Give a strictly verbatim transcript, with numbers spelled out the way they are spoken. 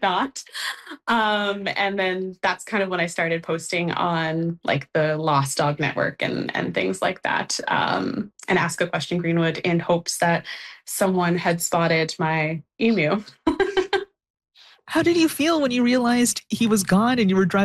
not. Um, and then that's kind of when I started posting on like the Lost Dog Network and and things like that, um, and Ask a Question Greenwood in hopes that someone had spotted my emu. How did you feel when you realized he was gone and you were driving